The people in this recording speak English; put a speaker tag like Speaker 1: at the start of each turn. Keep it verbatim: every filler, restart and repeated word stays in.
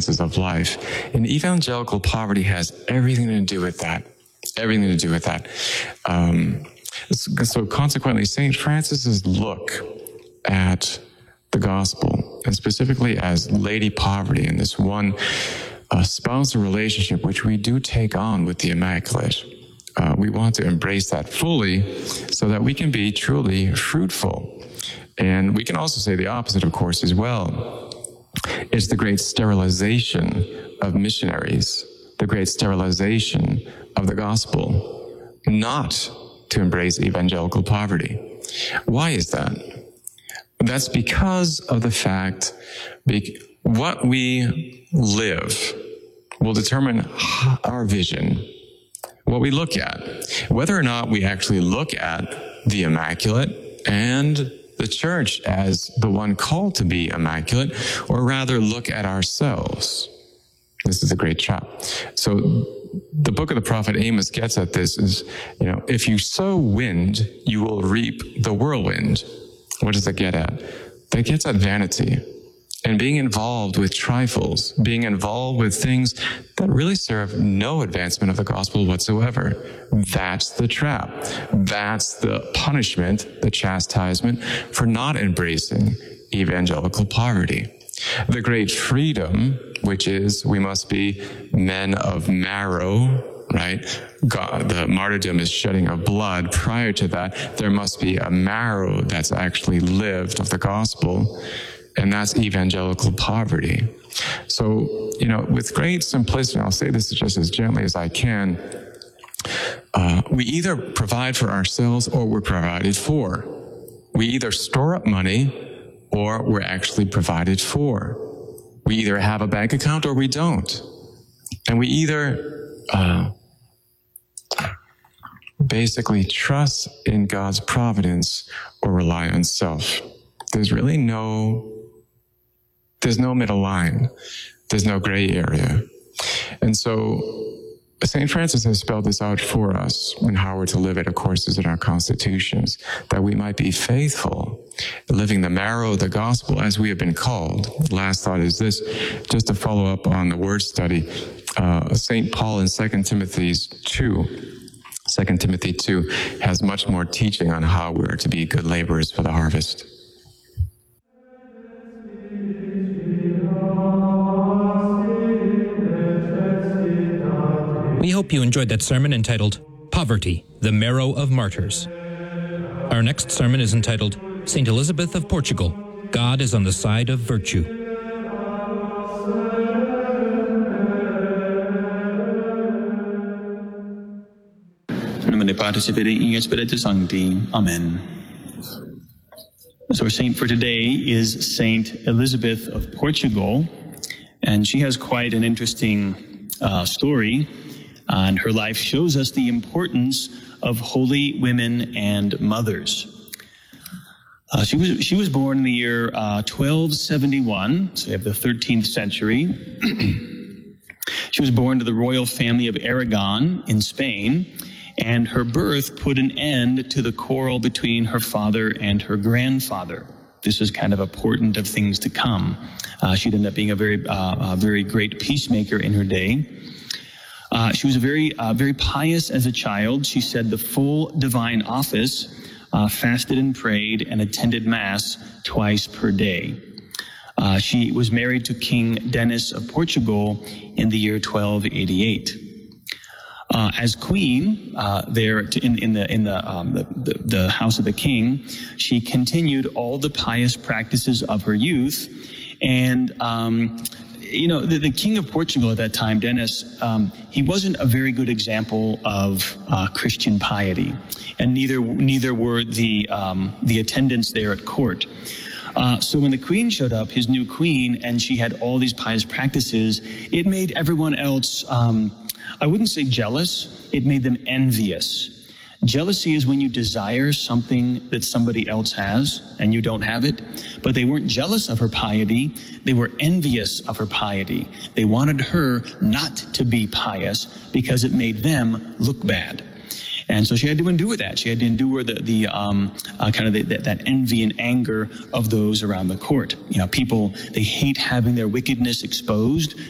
Speaker 1: circumstances of life. And evangelical poverty has everything to do with that. Everything to do with that. Um, so consequently, Saint Francis's look at the gospel, and specifically as Lady Poverty and this one uh, spousal relationship which we do take on with the Immaculate, uh, we want to embrace that fully so that we can be truly fruitful. And we can also say the opposite, of course, as well. It's the great sterilization of missionaries, the great sterilization of the gospel, not to embrace evangelical poverty. Why is that? That's because of the fact that what we live will determine our vision, what we look at, whether or not we actually look at the Immaculate and the Church as the one called to be immaculate, or rather look at ourselves. This is a great trap. So the book of the prophet Amos gets at this is, you know, if you sow wind, you will reap the whirlwind. What does that get at? That gets at vanity and being involved with trifles, being involved with things that really serve no advancement of the gospel whatsoever. That's the trap. That's the punishment, the chastisement for not embracing evangelical poverty. The great freedom, which is we must be men of marrow, right? God, the martyrdom is shedding of blood. Prior to that, there must be a marrow that's actually lived of the gospel, and that's evangelical poverty. So, you know, with great simplicity, I'll say this just as gently as I can, uh, we either provide for ourselves or we're provided for. We either store up money or we're actually provided for. We either have a bank account or we don't. And we either uh, basically trust in God's providence or rely on self. There's really no, there's no middle line. There's no gray area. And so Saint Francis has spelled this out for us and how we're to live it, of course, is in our constitutions, that we might be faithful, living the marrow of the gospel as we have been called. Last thought is this, just to follow up on the word study, uh, Saint Paul in Second Timothy two, Second Timothy two has much more teaching on how we're to be good laborers for the harvest.
Speaker 2: We hope you enjoyed that sermon entitled, Poverty, the Marrow of Martyrs. Our next sermon is entitled, Saint Elizabeth of Portugal, God is on the Side of Virtue.
Speaker 3: In nomine Patris et Filii et Spiritus Sancti. Amen. So our saint for today is Saint Elizabeth of Portugal, and she has quite an interesting uh, story. Uh, and her life shows us the importance of holy women and mothers. Uh, she was she was born in the year uh, twelve seventy-one, so we have the thirteenth century. She was born to the royal family of Aragon in Spain, and her birth put an end to the quarrel between her father and her grandfather. This is kind of a portent of things to come. Uh, she'd end up being a very, uh, a very great peacemaker in her day. Uh, she was a very, uh, very pious as a child. She said the full divine office, uh, fasted and prayed, and attended Mass twice per day. Uh, she was married to King Denis of Portugal in the year twelve eighty-eight. Uh, as queen, uh, there in, in the in the, um, the, the the house of the king, she continued all the pious practices of her youth, and um, you know the, the king of Portugal at that time, Denis, um, he wasn't a very good example of uh, Christian piety, and neither neither were the um, the attendants there at court. Uh, so when the queen showed up, his new queen, and she had all these pious practices, it made everyone else. Um, I wouldn't say jealous, it made them envious. Jealousy is when you desire something that somebody else has and you don't have it, but they weren't jealous of her piety, they were envious of her piety. They wanted her not to be pious because it made them look bad. And so she had to endure that. She had to endure the, the um, uh, kind of the, that, that envy and anger of those around the court. You know, people, they hate having their wickedness exposed.